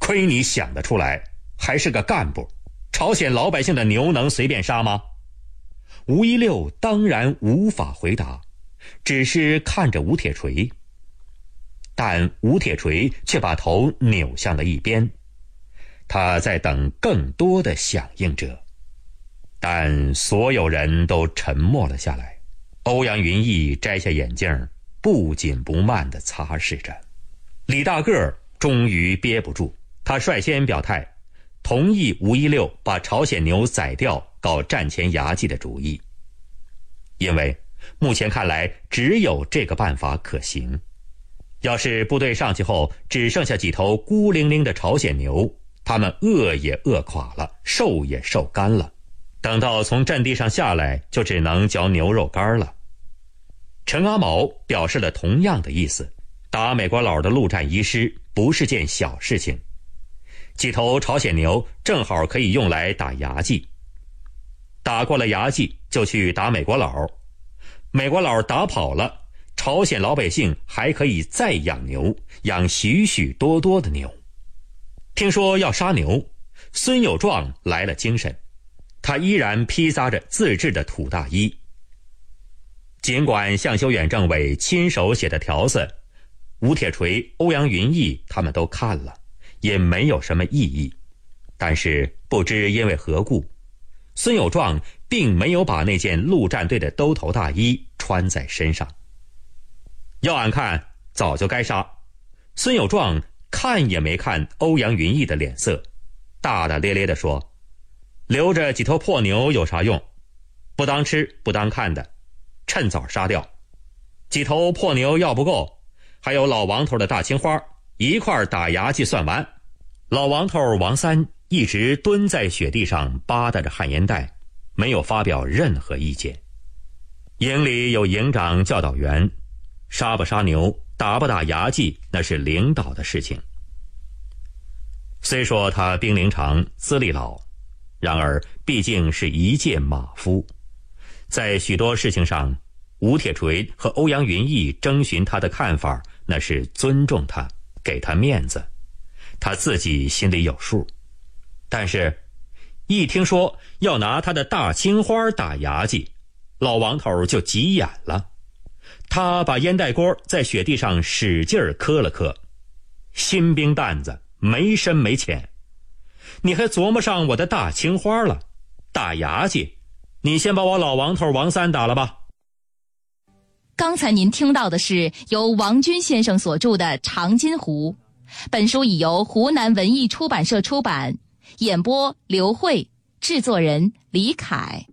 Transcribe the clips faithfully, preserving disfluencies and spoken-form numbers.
亏你想得出来，还是个干部，朝鲜老百姓的牛能随便杀吗？吴一六当然无法回答，只是看着吴铁锤。但吴铁锤却把头扭向了一边，他在等更多的响应者。但所有人都沉默了下来。欧阳云逸摘下眼镜，不紧不慢地擦拭着。李大个终于憋不住，他率先表态，同意吴一六把朝鲜牛宰掉搞战前牙祭的主意，因为目前看来只有这个办法可行。要是部队上去后只剩下几头孤零零的朝鲜牛，他们饿也饿垮了，瘦也瘦干了，等到从阵地上下来就只能嚼牛肉干了。陈阿毛表示了同样的意思，打美国佬的陆战遗失不是件小事情，几头朝鲜牛正好可以用来打牙祭，打过了牙祭就去打美国佬，美国佬打跑了，朝鲜老百姓还可以再养牛，养许许多多的牛。听说要杀牛，孙有壮来了精神，他依然披撒着自制的土大衣。尽管向修远政委亲手写的条子，吴铁锤、欧阳云逸他们都看了，也没有什么异议，但是不知因为何故，孙有壮并没有把那件陆战队的兜头大衣穿在身上。要俺看，早就该杀。孙有壮看也没看欧阳云逸的脸色，大大咧咧地说，留着几头破牛有啥用？不当吃不当看的，趁早杀掉。几头破牛要不够，还有老王头的大青花，一块打牙祭算完。老王头王三一直蹲在雪地上吧嗒着旱烟袋，没有发表任何意见。营里有营长教导员，杀不杀牛，打不打牙祭，那是领导的事情。虽说他兵龄长，资历老，然而毕竟是一介马夫，在许多事情上，吴铁锤和欧阳云逸征询他的看法，那是尊重他，给他面子，他自己心里有数。但是一听说要拿他的大青花打牙祭，老王头就急眼了，他把烟袋锅在雪地上使劲儿磕了磕。新兵蛋子，没深没浅，你还琢磨上我的大青花了？打牙祭，你先把我老王头王三打了吧。 刚才您听到的是由王军先生所著的《长津湖》，本书已由湖南文艺出版社出版，演播刘慧，制作人李凯。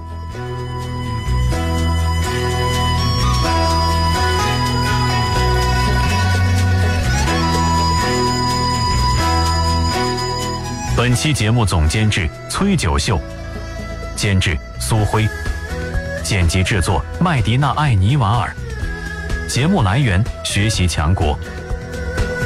本期节目总监制崔九秀，监制苏辉，剪辑制作麦迪娜·艾尼瓦尔。节目来源：学习强国。